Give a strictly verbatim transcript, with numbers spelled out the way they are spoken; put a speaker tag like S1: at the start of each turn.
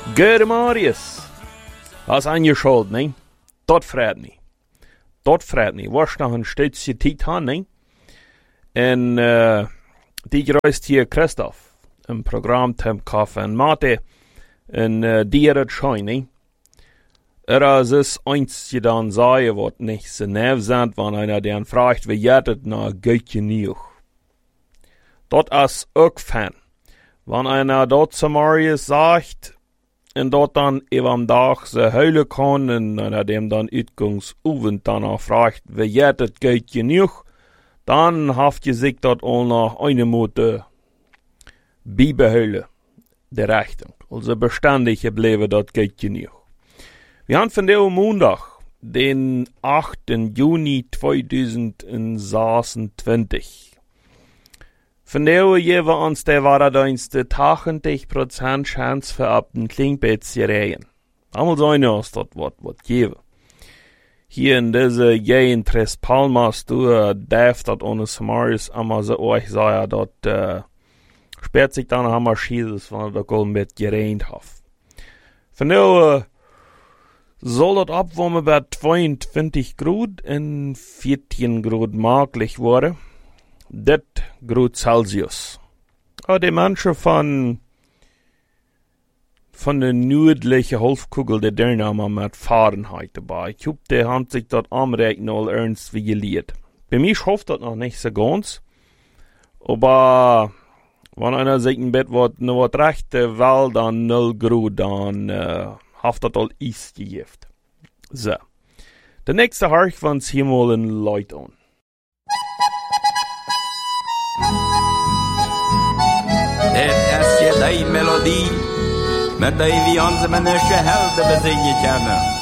S1: Gode Marius. Als aangeschaut, nee? Dat vreet niet. Dat vreet niet. Was nog een steeds tijd aan, nee? En uh, die reist hier Christoph. Een programma tem Kaffe en Mate. En uh, die er het schijn, nee? Er is eens je dan zei wat niet zo neef zijn, wanneer einer dan vraagt, wie je het nou goedje nieuw. Dat is ook fijn. Wanneer einer dat zo Marius zegt, en dat dan even dag ze huilen kan, en einer dem dan uitgangsoefend dan vraagt, wie je het goedje nieuw, dan heeft je zich dat al nog een moeten bijbehouden, de richting. Also bestandig gebleven dat goedje nieuw. We hebben vandaag maandag, den achtsten juni tweeduizend zesentwintig. Vandaag geven we ons de waardigste tachtig procent kans voor op een klinkbed te rijden. Allemaal zijn ons dat wat wat geven. Hier in deze gegend Tres Palmas, door deft dat ons Marius allemaal zo euch zei dat uh, speert zich dan allemaal schiedes van dat al met gereend heeft. Vandaag uh, zal het opwarmen bij tweeëntwintig graden en veertien graden mogelijk worden. Dit graden Celsius. Oh, die mensen van, van de noordelijke halfkugel, die daar nou maar met Fahrenheit erbij. Ik hoop, die hebben zich dat aanrekenen al ernst wie geleerd. Bij mij schafft dat nog niet zo ganz. Maar wanneer einer zich een beetje wat, nou wat rechte wel dan nul graden, dan uh, heeft dat al iets gegeven. Zo. De nächste hark van het hemel een luid aan.
S2: Dit is je die melodie, met die we onze mensen helden bezingen kennen.